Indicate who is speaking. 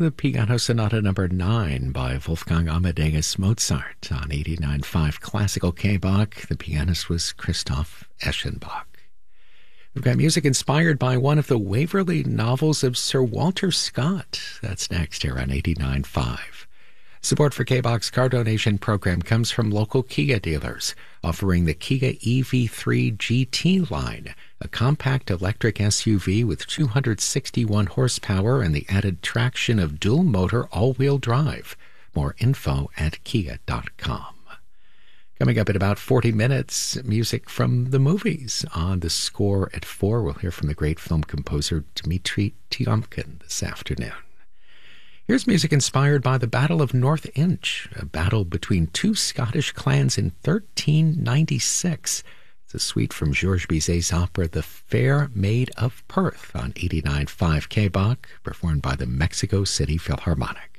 Speaker 1: the Piano Sonata Number 9 by Wolfgang Amadeus Mozart on 89.5 Classical K-Bach. The pianist was Christoph Eschenbach. We've got music inspired by one of the Waverley novels of Sir Walter Scott. That's next here on 89.5. Support for K-Bach's car donation program comes from local Kia dealers, offering the Kia EV3 GT line, a compact electric SUV with 261 horsepower and the added traction of dual-motor all-wheel drive. More info at kia.com. Coming up in about 40 minutes, music from the movies. On the score at 4, we'll hear from the great film composer Dmitri Tiomkin this afternoon. Here's music inspired by the Battle of North Inch, a battle between two Scottish clans in 1396. It's a suite from Georges Bizet's opera The Fair Maid of Perth on 89.5 K-Bach, performed by the Mexico City Philharmonic.